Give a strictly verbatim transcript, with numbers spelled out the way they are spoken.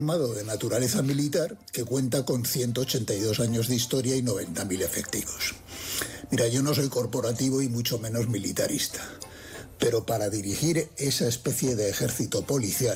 armado de naturaleza militar que cuenta con ciento ochenta y dos años de historia y noventa mil efectivos. Mira, yo no soy corporativo y mucho menos militarista, pero para dirigir esa especie de ejército policial